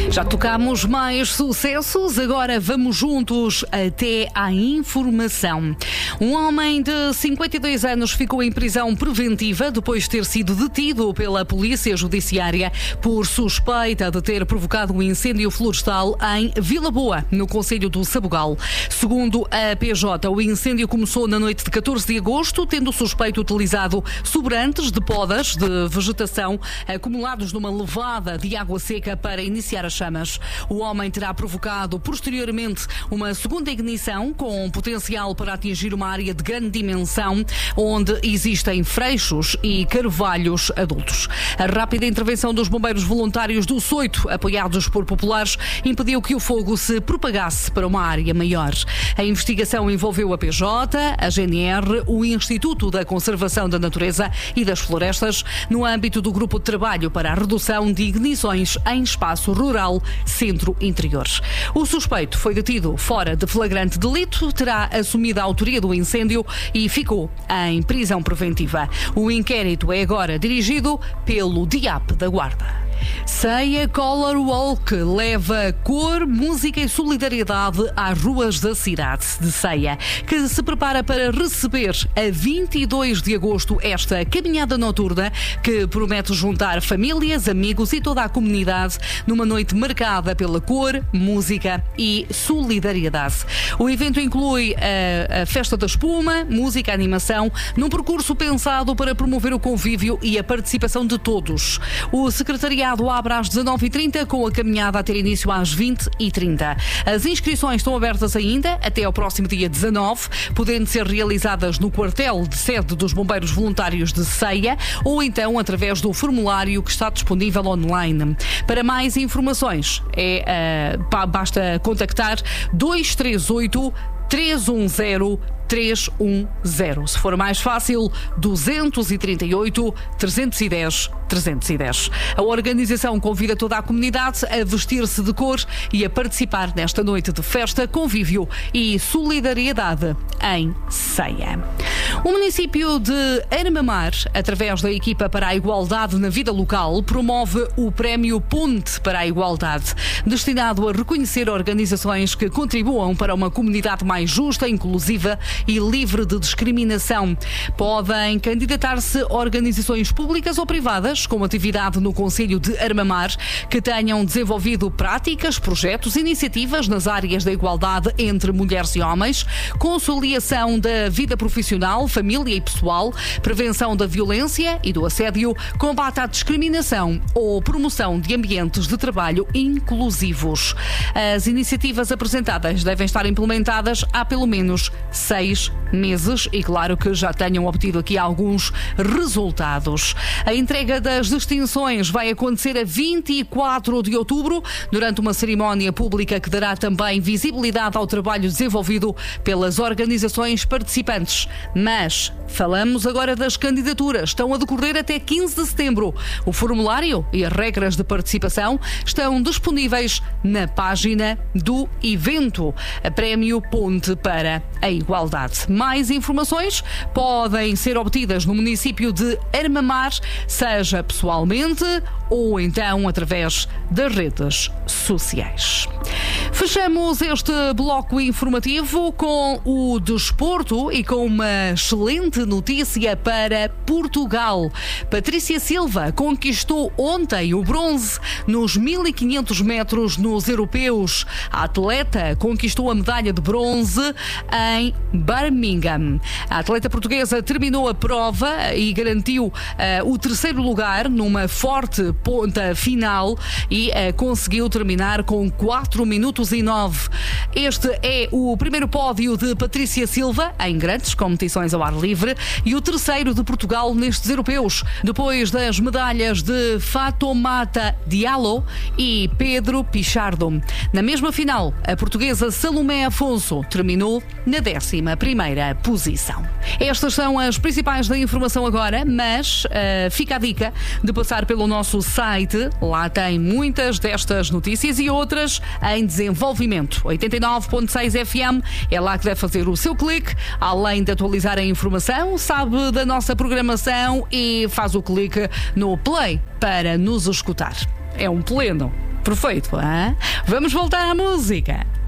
Já tocámos mais sucessos, agora vamos juntos até à informação. Um homem de 52 anos ficou em prisão preventiva depois de ter sido detido pela Polícia Judiciária por suspeita de ter provocado um incêndio florestal em Vila Boa, no concelho do Sabugal. Segundo a PJ, o incêndio começou na noite de 14 de agosto, tendo o suspeito utilizado sobrantes de podas de vegetação acumulados numa levada de água seca para iniciar as chamas. O homem terá provocado posteriormente uma segunda ignição com potencial para atingir uma área de grande dimensão onde existem freixos e carvalhos adultos. A rápida intervenção dos bombeiros voluntários do Soito, apoiados por populares, impediu que o fogo se propagasse para uma área maior. A investigação envolveu a PJ, a GNR, o Instituto da Conservação da Natureza e das Florestas, no âmbito do Grupo de Trabalho para a Redução de Ignições em Espaço Rural Centro-Interior. O suspeito foi detido fora de flagrante delito, terá assumido a autoria do incêndio e ficou em prisão preventiva. O inquérito é agora dirigido pelo DIAP da Guarda. Ceia Color Walk leva cor, música e solidariedade às ruas da cidade de Ceia, que se prepara para receber a 22 de agosto esta caminhada noturna que promete juntar famílias, amigos e toda a comunidade numa noite marcada pela cor, música e solidariedade. O evento inclui a festa da espuma, música e animação, num percurso pensado para promover o convívio e a participação de todos. O secretariado abre às 19h30, com a caminhada a ter início às 20h30. As inscrições estão abertas ainda até ao próximo dia 19, podendo ser realizadas no quartel de sede dos Bombeiros Voluntários de Ceia ou então através do formulário que está disponível online. Para mais informações, basta contactar 238 310 310. Se for mais fácil, 238 310 310. A organização convida toda a comunidade a vestir-se de cor e a participar nesta noite de festa, convívio e solidariedade em Ceia. O município de Armamar, através da equipa para a igualdade na vida local, promove o Prémio Ponte para a Igualdade, destinado a reconhecer organizações que contribuam para uma comunidade mais justa, inclusiva e livre de discriminação. Podem candidatar-se organizações públicas ou privadas com atividade no concelho de Armamar que tenham desenvolvido práticas, projetos, iniciativas nas áreas da igualdade entre mulheres e homens, conciliação da vida profissional, família e pessoal, prevenção da violência e do assédio, combate à discriminação ou promoção de ambientes de trabalho inclusivos. As iniciativas apresentadas devem estar implementadas há pelo menos 6 meses e claro que já tenham obtido aqui alguns resultados. A entrega das distinções vai acontecer a 24 de outubro, durante uma cerimónia pública que dará também visibilidade ao trabalho desenvolvido pelas organizações participantes. Mas falamos agora das candidaturas. Estão a decorrer até 15 de setembro. O formulário e as regras de participação estão disponíveis na página do evento. A Prémio Ponte para a Igualdade. Mais informações podem ser obtidas no município de Armamar, seja pessoalmente ou então através das redes sociais. Fechamos este bloco informativo com o desporto e com uma excelente notícia para Portugal. Patrícia Silva conquistou ontem o bronze nos 1500 metros nos europeus. A atleta conquistou a medalha de bronze em Birmingham. A atleta portuguesa terminou a prova e garantiu o terceiro lugar numa forte ponta final e conseguiu terminar com 4 minutos e 9. Este é o primeiro pódio de Patrícia Silva em grandes competições ao ar livre e o terceiro de Portugal nestes europeus, depois das medalhas de Fatoumata Diallo e Pedro Pichardo. Na mesma final, a portuguesa Salomé Afonso terminou na 11ª posição. Estas são as principais da informação agora, mas fica a dica de passar pelo nosso site. Lá tem muitas destas notícias e outras em desenvolvimento. 89.6 FM é lá que deve fazer o seu clique. Além de atualizar a informação, sabe da nossa programação e faz o clique no play para nos escutar. É um pleno Perfeito, hein? Vamos voltar à música.